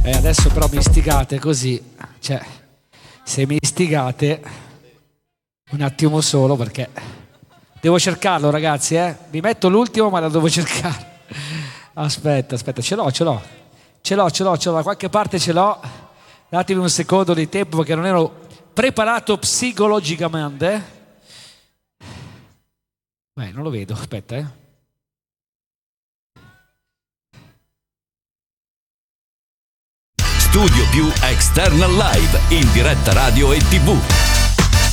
Adesso però mi istigate così, cioè, se mi istigate, un attimo solo perché devo cercarlo, ragazzi, eh? Vi metto l'ultimo, ma lo devo cercare. Aspetta, ce l'ho, da qualche parte ce l'ho. Datemi un secondo di tempo perché non ero preparato psicologicamente. Beh, non lo vedo, aspetta, Studio più External Live in diretta radio e TV.